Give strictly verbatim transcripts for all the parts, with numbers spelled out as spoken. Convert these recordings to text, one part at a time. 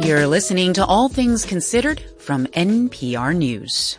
You're listening to All Things Considered from N P R News.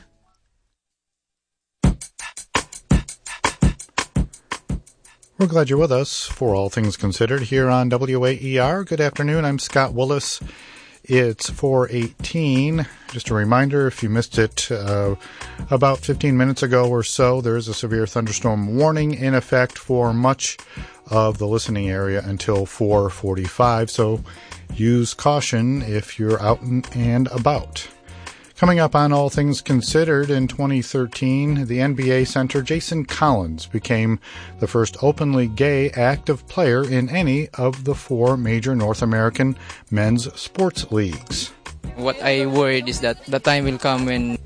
We're glad you're with us for All Things Considered here on W A E R. Good afternoon. I'm Scott Willis. It's four eighteen. Just a reminder, if you missed it uh, about fifteen minutes ago or so, there is a severe thunderstorm warning in effect for much of the listening area until four forty-five. So use caution if you're out and about. Coming up on All Things Considered, in twenty thirteen, the N B A center Jason Collins became the first openly gay active player in any of the four major North American men's sports leagues. What I worried is that the time will come when...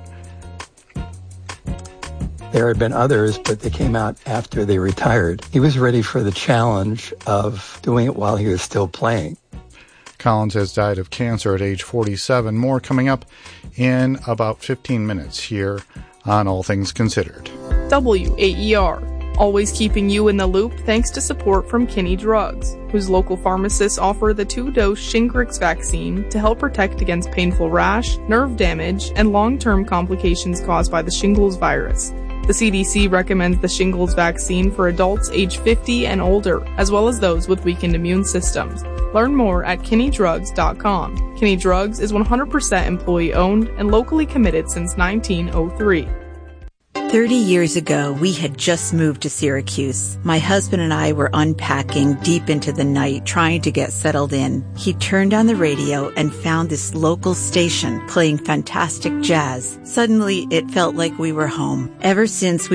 There had been others, but they came out after they retired. He was ready for the challenge of doing it while he was still playing. Collins has died of cancer at age forty-seven. More coming up in about fifteen minutes here on All Things Considered. W A E R, always keeping you in the loop thanks to support from Kinney Drugs, whose local pharmacists offer the two-dose Shingrix vaccine to help protect against painful rash, nerve damage, and long-term complications caused by the shingles virus. The C D C recommends the shingles vaccine for adults age fifty and older, as well as those with weakened immune systems. Learn more at kinney drugs dot com. Kinney Drugs is one hundred percent employee-owned and locally committed since nineteen oh three. Thirty years ago, we had just moved to Syracuse. My husband and I were unpacking deep into the night, trying to get settled in. He turned on the radio and found this local station playing fantastic jazz. Suddenly, it felt like we were home. Ever since we